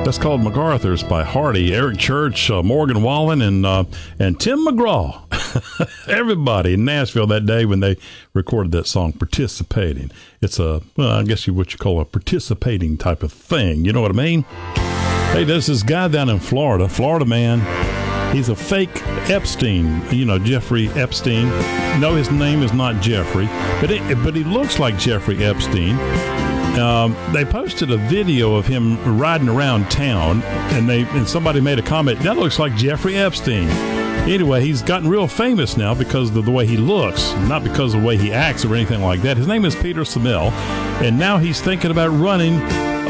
That's called MacArthur's by Hardy, Eric Church, Morgan Wallen, and Tim McGraw. Everybody in Nashville that day when they recorded that song, participating. It's I guess what you call a participating type of thing. You know what I mean? Hey, there's this guy down in Florida man. He's a fake Epstein, Jeffrey Epstein. No, his name is not Jeffrey, but he looks like Jeffrey Epstein. They posted a video of him riding around town, and somebody made a comment, that looks like Jeffrey Epstein. Anyway, he's gotten real famous now because of the way he looks, not because of the way he acts or anything like that. His name is Peter Semel, and now he's thinking about running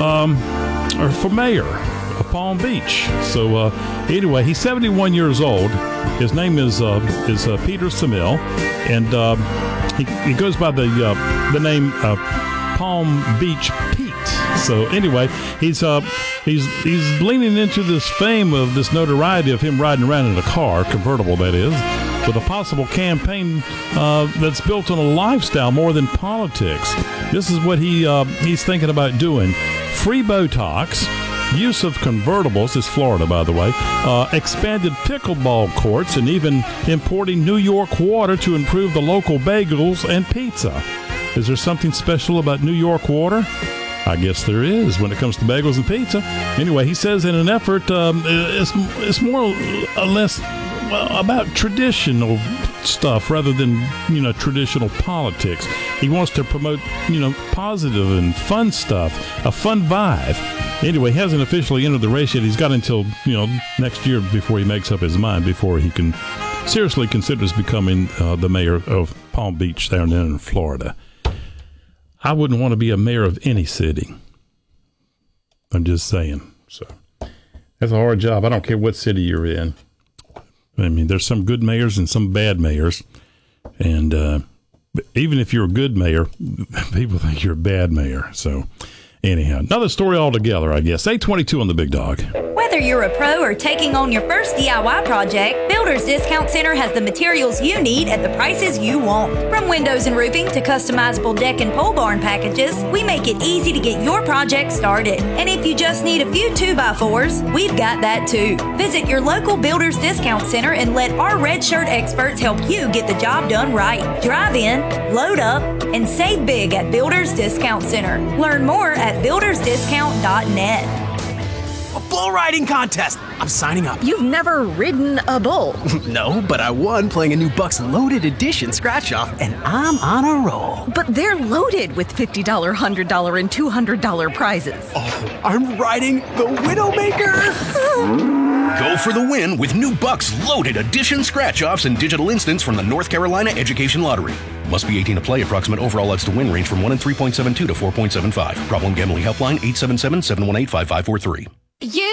for mayor of Palm Beach. So anyway, he's 71 years old. His name is Peter Semel, and he goes by the name Palm Beach Pete. So anyway, he's leaning into this fame of this notoriety of him riding around in a car, convertible that is, with a possible campaign that's built on a lifestyle more than politics. This is what he's thinking about doing: free Botox, use of convertibles, is Florida, by the way, expanded pickleball courts, and even importing New York water to improve the local bagels and pizza. Is there something special about New York water? I guess there is when it comes to bagels and pizza. Anyway, he says in an effort, it's more or less about traditional stuff rather than, traditional politics. He wants to promote, positive and fun stuff, a fun vibe. Anyway, he hasn't officially entered the race yet. He's got until, next year before he makes up his mind, before he can seriously considers becoming the mayor of Palm Beach down there in Florida. I wouldn't want to be a mayor of any city. I'm just saying. So that's a hard job. I don't care what city you're in. I mean, there's some good mayors and some bad mayors. And even if you're a good mayor, people think you're a bad mayor. So anyhow, another story altogether, I guess. 822 on the Big Dog. Whether you're a pro or taking on your first DIY project, Builders Discount Center has the materials you need at the prices you want. From windows and roofing to customizable deck and pole barn packages, we make it easy to get your project started. And if you just need a few 2x4s, we've got that too. Visit your local Builders Discount Center and let our red shirt experts help you get the job done right. Drive in, load up, and save big at Builders Discount Center. Learn more at buildersdiscount.net. A bull riding contest! I'm signing up. You've never ridden a bull. No, but I won playing a new Bucks Loaded Edition scratch-off, and I'm on a roll. But they're loaded with $50, $100, and $200 prizes. Oh, I'm riding the Widowmaker! Go for the win with new Bucks Loaded Edition scratch-offs and digital instants from the North Carolina Education Lottery. Must be 18 to play. Approximate overall odds to win range from 1 in 3.72 to 4.75. Problem gambling helpline 877-718-5543. You